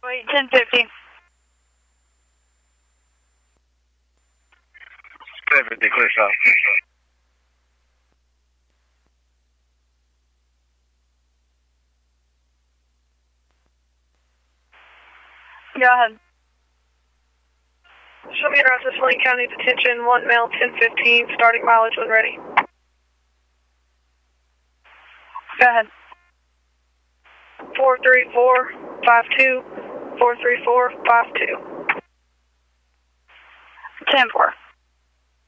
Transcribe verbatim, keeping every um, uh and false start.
Wait, ten fifty. ten fifty, clear shot. Go ahead. Show me your address, Lane County Detention, one male, ten fifteen, starting mileage when ready. Go ahead. four three four five two, four three four five two. ten four.